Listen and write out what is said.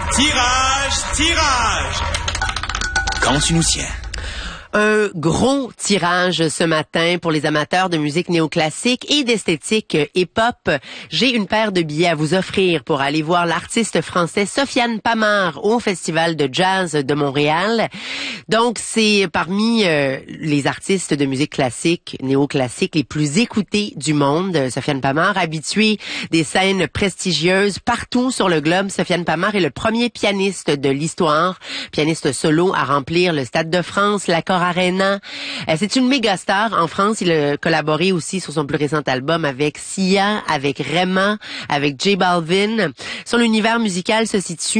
Tirage. Quand tu nous tiens. Un gros tirage ce matin pour les amateurs de musique néoclassique et d'esthétique hip-hop. J'ai une paire de billets à vous offrir pour aller voir l'artiste français Sofiane Pamart au Festival de Jazz de Montréal. Donc, c'est parmi les artistes de musique classique, néoclassique, les plus écoutés du monde. Sofiane Pamart, habitué des scènes prestigieuses partout sur le globe. Sofiane Pamart est le premier pianiste de l'histoire, pianiste solo à remplir le Stade de France, l'Accor Arena. C'est une méga star en France. Il a collaboré aussi sur son plus récent album avec Sia, avec Rema, avec J Balvin. Son univers musical se situe